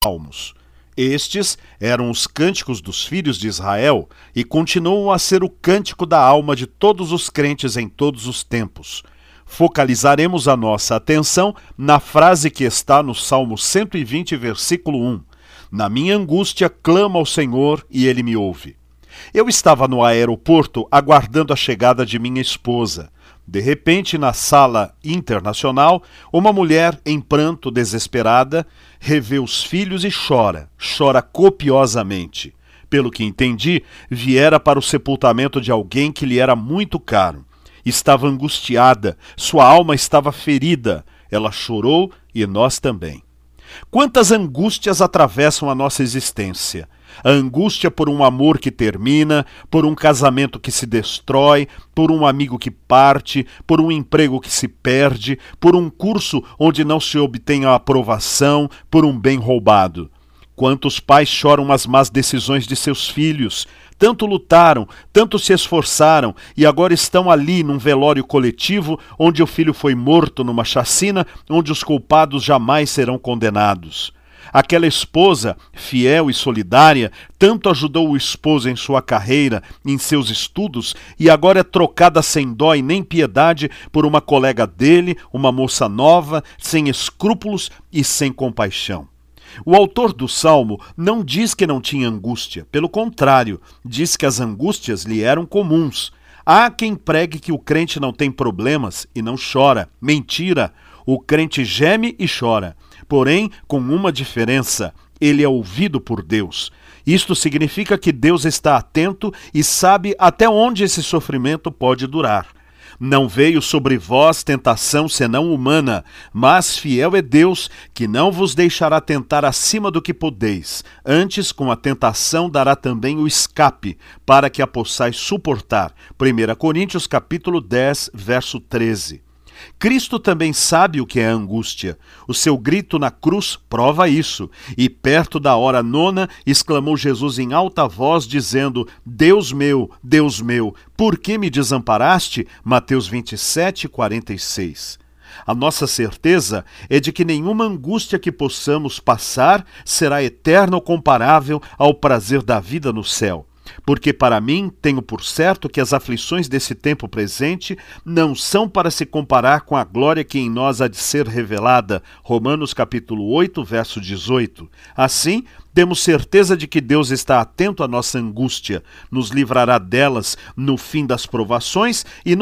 salmos. Estes eram os cânticos dos filhos de Israel e continuam a ser o cântico da alma de todos os crentes em todos os tempos. Focalizaremos a nossa atenção na frase que está no Salmo 120, versículo 1. Na minha angústia clamo ao Senhor e Ele me ouve. Eu estava no aeroporto aguardando a chegada de minha esposa. De repente, na sala internacional, uma mulher em pranto, desesperada, revê os filhos e chora copiosamente. Pelo que entendi, viera para o sepultamento de alguém que lhe era muito caro. Estava angustiada, sua alma estava ferida. Ela chorou e nós também. Quantas angústias atravessam a nossa existência? A angústia por um amor que termina, por um casamento que se destrói, por um amigo que parte, por um emprego que se perde, por um curso onde não se obtém a aprovação, por um bem roubado. Quantos pais choram as más decisões de seus filhos? Tanto lutaram, tanto se esforçaram e agora estão ali num velório coletivo onde o filho foi morto numa chacina, onde os culpados jamais serão condenados. Aquela esposa, fiel e solidária, tanto ajudou o esposo em sua carreira, em seus estudos, e agora é trocada sem dó e nem piedade por uma colega dele, uma moça nova, sem escrúpulos e sem compaixão. O autor do Salmo não diz que não tinha angústia, pelo contrário, diz que as angústias lhe eram comuns. Há quem pregue que o crente não tem problemas e não chora. Mentira! O crente geme e chora, porém com uma diferença: ele é ouvido por Deus. Isto significa que Deus está atento e sabe até onde esse sofrimento pode durar. Não veio sobre vós tentação senão humana, mas fiel é Deus, que não vos deixará tentar acima do que podeis. Antes, com a tentação, dará também o escape, para que a possais suportar. 1 Coríntios capítulo 10, verso 13. Cristo também sabe o que é angústia. O seu grito na cruz prova isso. E perto da hora nona, exclamou Jesus em alta voz, dizendo: Deus meu, por que me desamparaste? Mateus 27, 46. A nossa certeza é de que nenhuma angústia que possamos passar será eterna ou comparável ao prazer da vida no céu. Porque para mim tenho por certo que as aflições desse tempo presente não são para se comparar com a glória que em nós há de ser revelada. Romanos capítulo 8, verso 18. Assim, temos certeza de que Deus está atento à nossa angústia, nos livrará delas no fim das provações e